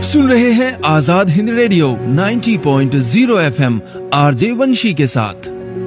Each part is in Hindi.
आप सुन रहे हैं Azad Hind radio 90.0 FM RJ वंशी के साथ।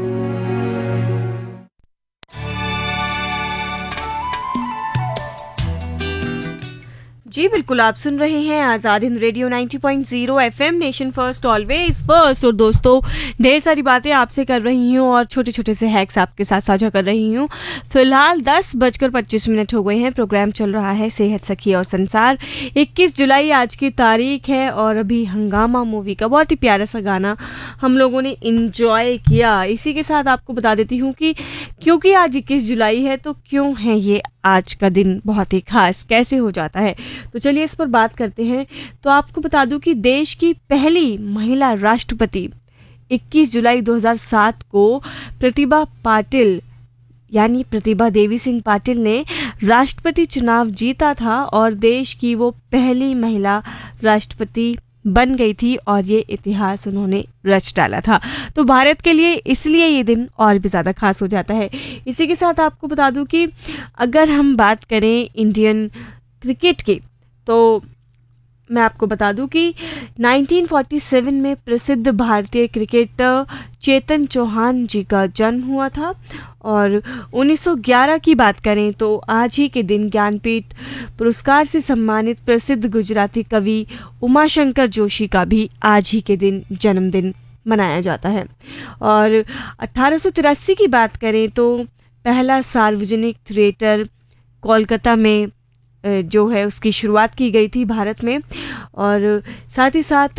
जी बिल्कुल, आप सुन रहे हैं Azad Hind radio 90.0 FM, nation first always first. और दोस्तों, ढेर सारी बातें आपसे कर रही हूँ और छोटे छोटे से हैक्स आपके साथ साझा कर रही हूँ। फिलहाल 10:25 हो गए हैं। प्रोग्राम चल रहा है सेहत सखी और संसार। 21 जुलाई आज की तारीख है और अभी हंगामा मूवी का बहुत ही प्यारा सा गाना हम लोगों ने इंजॉय किया। इसी के साथ आपको बता देती हूँ कि क्योंकि आज 21 जुलाई है तो क्यों है ये आज का दिन बहुत ही खास, कैसे हो जाता है, तो चलिए इस पर बात करते हैं। तो आपको बता दूं कि देश की पहली महिला राष्ट्रपति 21 जुलाई 2007 को प्रतिभा पाटिल यानी प्रतिभा देवी सिंह पाटिल ने राष्ट्रपति चुनाव जीता था और देश की वो पहली महिला राष्ट्रपति बन गई थी और ये इतिहास उन्होंने रच डाला था। तो भारत के लिए इसलिए ये दिन और भी ज़्यादा खास हो जाता है। इसी के साथ आपको बता दूं कि अगर हम बात करें इंडियन क्रिकेट की, तो मैं आपको बता दूं कि 1947 में प्रसिद्ध भारतीय क्रिकेटर चेतन चौहान जी का जन्म हुआ था और 1911 की बात करें तो आज ही के दिन ज्ञानपीठ पुरस्कार से सम्मानित प्रसिद्ध गुजराती कवि उमाशंकर जोशी का भी आज ही के दिन जन्मदिन मनाया जाता है। और 1883 की बात करें तो पहला सार्वजनिक थिएटर कोलकाता में जो है उसकी शुरुआत की गई थी भारत में। और साथ ही साथ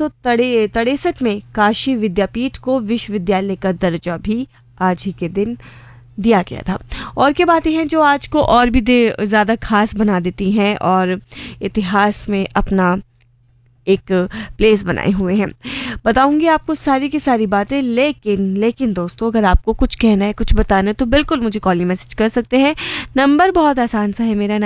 1963 में काशी विद्यापीठ को विश्वविद्यालय का दर्जा भी आज ही के दिन दिया गया था। और क्या बातें हैं जो आज को और भी ज़्यादा खास बना देती हैं और इतिहास में अपना एक प्लेस बनाए हुए हैं, बताऊंगी आपको सारी की सारी बातें। लेकिन दोस्तों, अगर आपको कुछ कहना है, कुछ बताना है तो बिल्कुल मुझे कॉल मैसेज कर सकते हैं। नंबर बहुत आसान सा है मेरा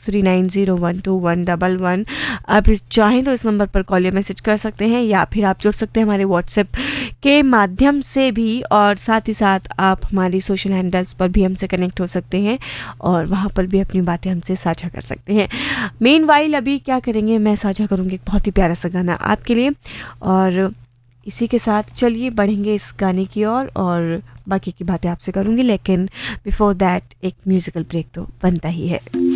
9639012111। आप चाहें तो इस नंबर पर कॉल या मैसेज कर सकते हैं या फिर आप जुड़ सकते हैं हमारे व्हाट्सएप के माध्यम से भी। और साथ ही साथ आप हमारी सोशल हैंडल्स पर भी हमसे कनेक्ट हो सकते हैं और वहाँ पर भी अपनी बातें हमसे साझा कर सकते हैं। मीनवाइल अभी क्या करेंगे, मैं साझा करूँगी एक बहुत ही प्यारा सा गाना आपके लिए और इसी के साथ चलिए बढ़ेंगे इस गाने की ओर और बाकी की बातें आपसे करूंगी। लेकिन बिफोर दैट एक म्यूजिकल ब्रेक तो बनता ही है।